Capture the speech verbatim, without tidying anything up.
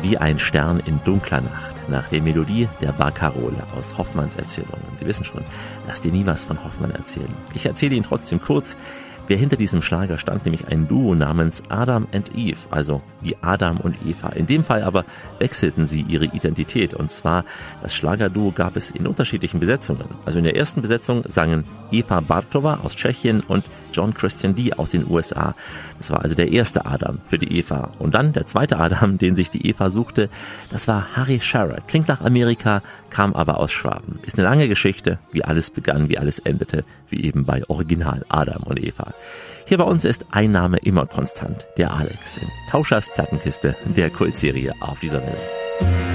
Wie ein Stern in dunkler Nacht, nach der Melodie der Barkarole aus Hoffmanns Erzählungen. Sie wissen schon, lasst ihr nie was von Hoffmann erzählen. Ich erzähle Ihnen trotzdem kurz, wer hinter diesem Schlager stand, nämlich ein Duo namens Adam and Eve, also wie Adam und Eva. In dem Fall aber wechselten sie ihre Identität, und zwar das Schlagerduo gab es in unterschiedlichen Besetzungen. Also in der ersten Besetzung sangen Eva Bartova aus Tschechien und John Christian Lee aus den U S A. Das war also der erste Adam für die Eva. Und dann der zweite Adam, den sich die Eva suchte, das war Harry Shearer. Klingt nach Amerika, kam aber aus Schwaben. Ist eine lange Geschichte, wie alles begann, wie alles endete, wie eben bei Original Adam und Eva. Hier bei uns ist ein Name immer konstant, der Alex in Tauschers Plattenkiste der Kultserie Auf dieser Welle.